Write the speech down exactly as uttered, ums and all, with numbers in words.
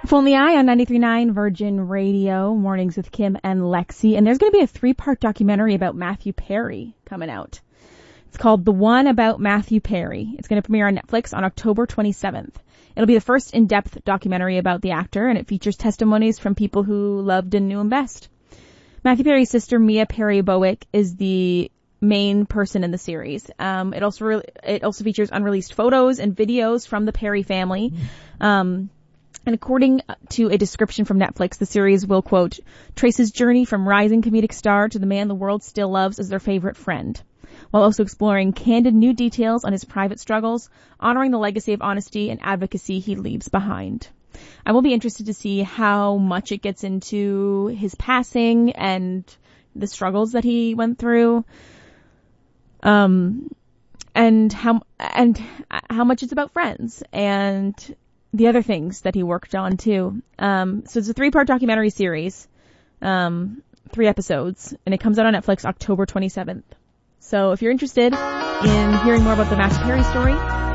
Phone the Eye on ninety-three point nine Virgin Radio, Mornings with Kim and Lexi. And there's going to be a three-part documentary about Matthew Perry coming out. It's called The One About Matthew Perry. It's going to premiere on Netflix on October twenty-seventh. It'll be the first in-depth documentary about the actor, and it features testimonies from people who loved and knew him best. Matthew Perry's sister, Mia Perry Bowick, is the main person in the series. Um, it also re- it also features unreleased photos and videos from the Perry family. Um, and according to a description from Netflix, the series will, quote, trace his journey from rising comedic star to the man the world still loves as their favorite friend, while also exploring candid new details on his private struggles, honoring the legacy of honesty and advocacy he leaves behind. I will be interested to see how much it gets into his passing and the struggles that he went through. Um, and how, and how much it's about friends and the other things that he worked on too. Um, so it's a three-part documentary series, um, three episodes, and it comes out on Netflix October twenty-seventh. So if you're interested in hearing more about the Matthew Perry story,